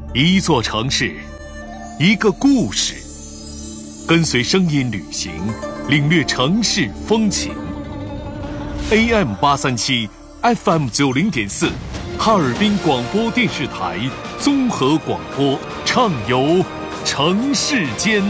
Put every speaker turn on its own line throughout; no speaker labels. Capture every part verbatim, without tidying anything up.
一座城市，一个故事，跟随声音旅行，领略城市风情。A M 八三七 F M 九零点四，哈尔滨广播电视台综合广播，畅游城市间。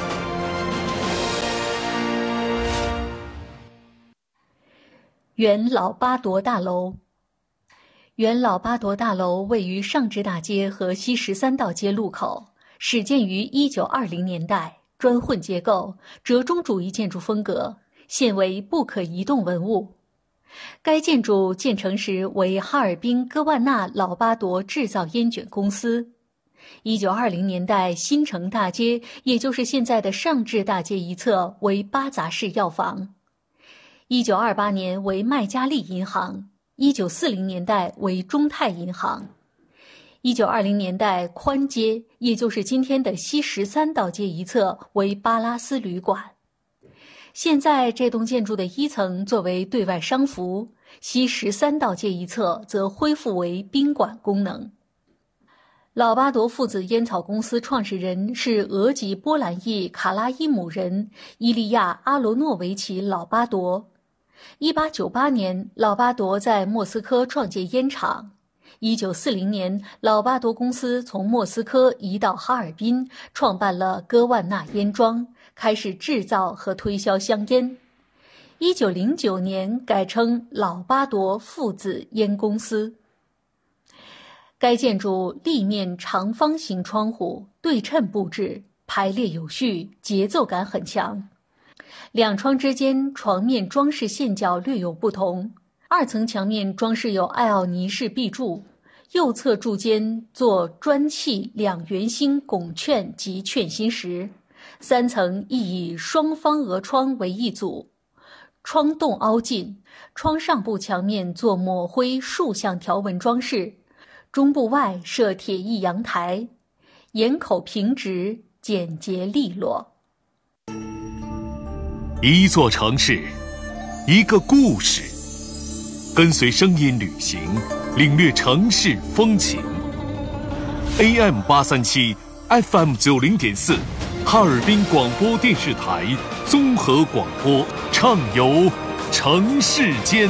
原老八铎大楼。原老八铎大楼位于上至大街和西十三道街路口，始建于一九二零年代，砖混结构，折中主义建筑风格，现为不可移动文物。该建筑建成时为哈尔滨戈万纳老八铎制造烟卷公司。一九二零年代新城大街，也就是现在的上至大街一侧为八杂式药房。一九二八年为麦加利银行，一九四零年代为中泰银行。一九二零年代宽街，也就是今天的西十三道街一侧为巴拉斯旅馆。现在这栋建筑的一层作为对外商服，西十三道街一侧则恢复为宾馆功能。老巴铎父子烟草公司创始人是俄籍波兰裔卡拉伊姆人伊利亚·阿罗诺维奇·老巴铎。一八九八年，老巴铎在莫斯科创建烟厂。一九四零年，老巴铎公司从莫斯科移到哈尔滨，创办了戈万纳烟庄，开始制造和推销香烟。一九零九年改称老巴铎父子烟公司。该建筑立面长方形窗户，对称布置，排列有序，节奏感很强。两窗之间床面装饰线脚略有不同，二层墙面装饰有艾奥尼式壁柱，右侧柱间做砖砌两圆心拱券及券心石，三层亦以双方额窗为一组，窗洞凹进，窗上部墙面做抹灰竖向条纹装饰，中部外设铁艺阳台，檐口平直，简洁利落。
一座城市，一个故事，跟随声音旅行，领略城市风情。A M 八三七 F M 九零点四，哈尔滨广播电视台综合广播，畅游城市间。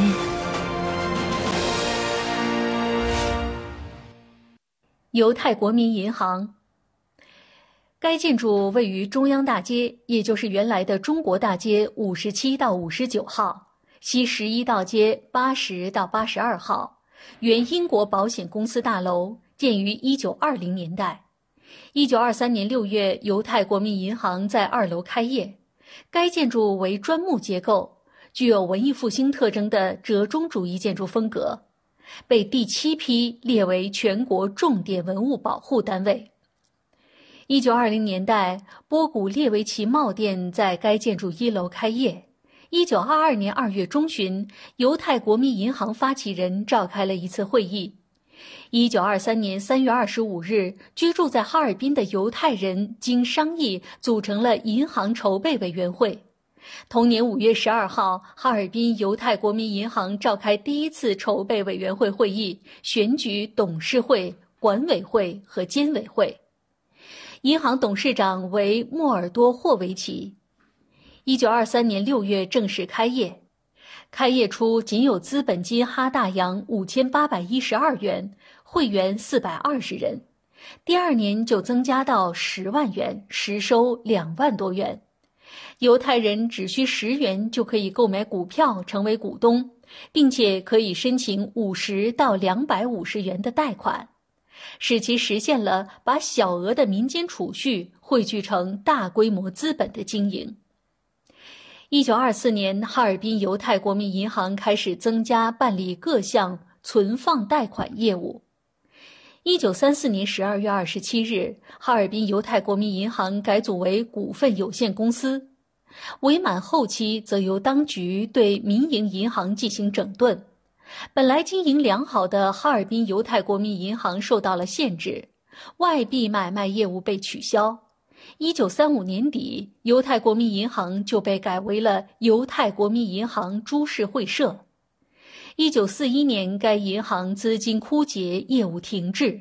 犹太国民银行。该建筑位于中央大街，也就是原来的中国大街五十七到五十九号，西十一道街八十到八十二号，原英国保险公司大楼，建于一九二零年代。一九二三年六月，犹太国民银行在二楼开业。该建筑为砖木结构，具有文艺复兴特征的折中主义建筑风格，被第七批列为全国重点文物保护单位。一九二零年代，波古列维奇帽店在该建筑一楼开业。一九二二年二月中旬，犹太国民银行发起人召开了一次会议。一九二三年三月二十五日，居住在哈尔滨的犹太人经商议组成了银行筹备委员会。同年五月十二号，哈尔滨犹太国民银行召开第一次筹备委员会会议，选举董事会、管委会和监委会。银行董事长为莫尔多霍维奇。一九二三年六月正式开业。开业初仅有资本金哈大洋五千八百一十二元，会员四百二十人。第二年就增加到十万元，实收两万多元。犹太人只需十元就可以购买股票成为股东，并且可以申请五十到两百五十元的贷款，使其实现了把小额的民间储蓄汇聚成大规模资本的经营。一九二四年，哈尔滨犹太国民银行开始增加办理各项存放贷款业务。一九三四年十二月二十七日，哈尔滨犹太国民银行改组为股份有限公司。伪满后期则由当局对民营银行进行整顿。本来经营良好的哈尔滨犹太国民银行受到了限制，外币买卖业务被取消。一九三五年底，犹太国民银行就被改为了犹太国民银行株式会社。一九四一年，该银行资金枯竭，业务停滞。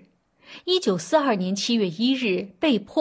一九四二年七月一日被迫